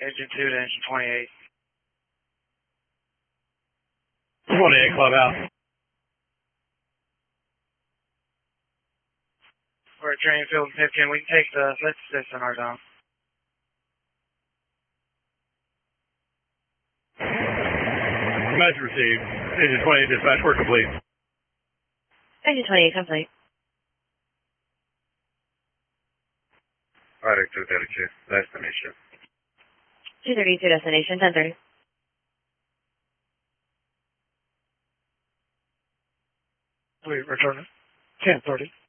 Engine 2 to engine 28. 28 clubhouse. We're at training field in Pipkin. We can take the lift assist on our dome. Message received. Engine 28 dispatch, we're complete. Engine 28 complete. Rider 232, destination. 232 destination, 1030. We return it. 1030.